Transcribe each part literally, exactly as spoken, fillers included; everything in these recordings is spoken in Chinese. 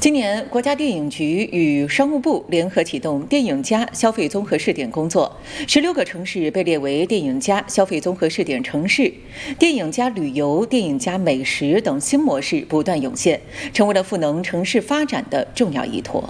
今年，国家电影局与商务部联合启动电影加消费综合试点工作，十六个城市被列为电影加消费综合试点城市，电影加旅游、电影加美食等新模式不断涌现，成为了赋能城市发展的重要依托。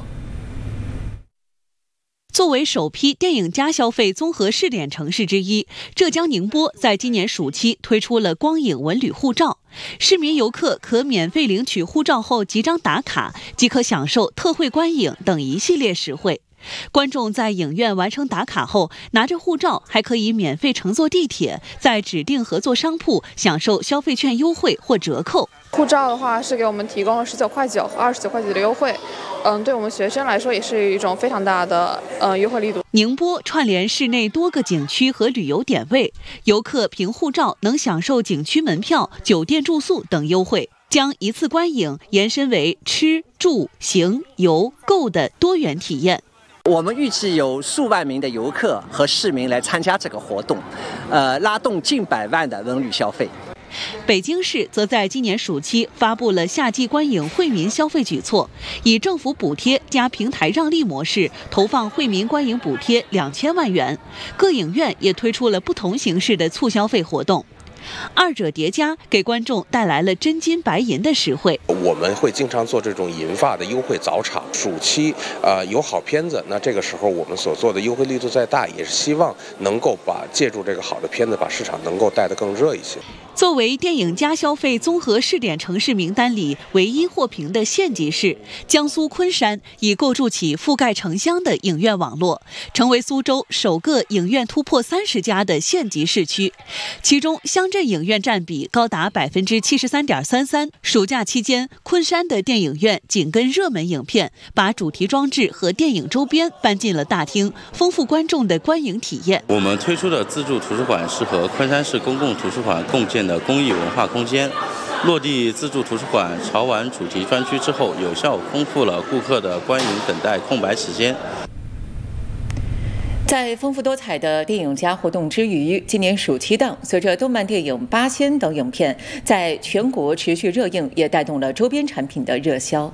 作为首批电影加消费综合试点城市之一，浙江宁波在今年暑期推出了光影文旅护照，市民游客可免费领取护照后集章打卡，即可享受特惠观影等一系列实惠。观众在影院完成打卡后，拿着护照还可以免费乘坐地铁，在指定合作商铺享受消费券优惠或折扣。 护照的话是给我们提供了十九块九和二十九块九的优惠，嗯，对我们学生来说也是一种非常大的呃优惠力度。 宁波串联市内多个景区和旅游点位，游客凭护照能享受景区门票、酒店住宿等优惠，将一次观影延伸为吃、住、行、游、购的多元体验。 我们预计有数万名的游客和市民来参加这个活动，呃，拉动近百万的文旅消费。 北京市则在今年暑期发布了夏季观影惠民消费举措，以政府补贴加平台让利模式投放惠民观影补贴两千万元，各影院也推出了不同形式的促消费活动。二者叠加，给观众带来了真金白银的实惠。 我们会经常做这种银发的优惠早场，暑期呃有好片子，那这个时候我们所做的优惠力度再大，也是希望能够把借助这个好的片子，把市场能够带得更热一些。 作为电影加消费综合试点城市名单里唯一获评的县级市，江苏昆山已构筑起覆盖城乡的影院网络，成为苏州首个影院突破三十家的县级市区。其中，乡镇影院占比高达百分之七十三点三三。暑假期间，昆山的电影院紧跟热门影片，把主题装置和电影周边搬进了大厅，丰富观众的观影体验。 我们推出的自助图书馆是和昆山市公共图书馆共建的公益文化空间，落地自助图书馆潮玩主题专区之后，有效丰富了顾客的观影等待空白时间。 在丰富多彩的电影加活动之余，今年暑期档随着动漫电影《八仙》等影片在全国持续热映，也带动了周边产品的热销。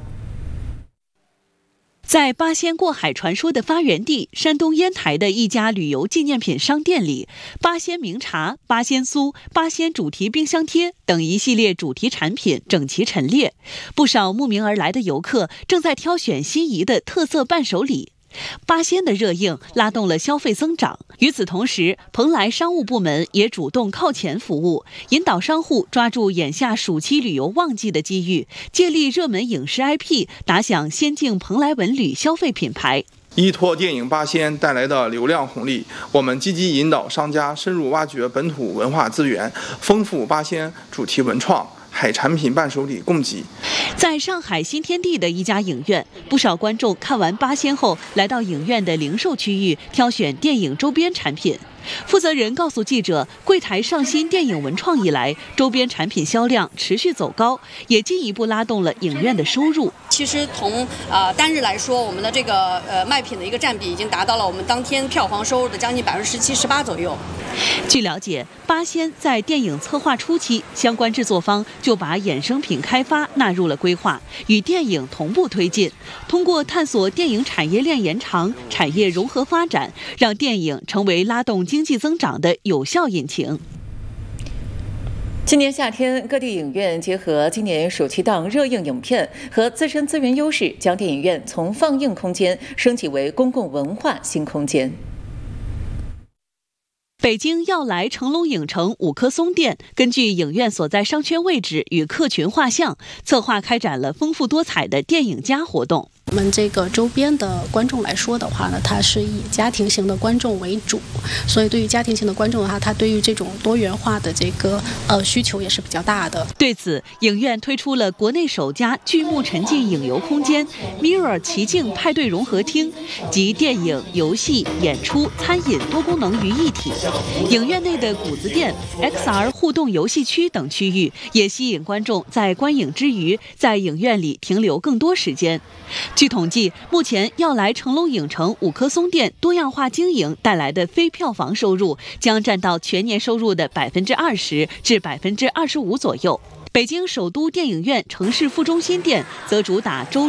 在八仙过海传说的发源地山东烟台的一家旅游纪念品商店里，八仙名茶、八仙酥、八仙主题冰箱贴等一系列主题产品整齐陈列，不少慕名而来的游客正在挑选心仪的特色伴手礼。八仙的热映拉动了消费增长。与此同时，蓬莱商务部门也主动靠前服务，引导商户抓住眼下暑期旅游旺季的机遇，借力热门影视 I P， 打响先进蓬莱文旅消费品牌。 依托电影《八仙》带来的流量红利，我们积极引导商家深入挖掘本土文化资源，丰富八仙主题文创、海产品伴手礼供给。 在上海新天地的一家影院，不少观众看完八仙后，来到影院的零售区域挑选电影周边产品。负责人告诉记者，柜台上新电影文创以来，周边产品销量持续走高，也进一步拉动了影院的收入。 其实从呃单日来说，我们的这个呃卖品的一个占比已经达到了我们当天票房收入的将近百分之十七、十八左右。 据了解，八仙在电影策划初期，相关制作方就把衍生品开发纳入了规划，与电影同步推进。通过探索电影产业链延长、产业融合发展，让电影成为拉动经济增长的有效引擎。 今年夏天，各地影院结合今年暑期档热映影片和自身资源优势，将电影院从放映空间升级为公共文化新空间。 北京耀莱成龙影城五棵松店根据影院所在商圈位置与客群画像，策划开展了丰富多彩的电影加活动。 我们这个周边的观众来说的话呢，它是以家庭型的观众为主，所以对于家庭型的观众的话，它对于这种多元化的这个呃需求也是比较大的。 对此，影院推出了国内首家巨幕沉浸影游空间 Mirror 奇境派对融合厅，集电影、游戏、演出、餐饮多功能于一体。影院内的谷子店、X R 互动游戏区等区域也吸引观众在观影之余，在影院里停留更多时间。据统计，目前耀莱成龙影城五棵松店多样化经营带来的非票房收入将占到全年收入的百分之二十至百分之二十五左右。北京首都电影院城市副中心店则主打周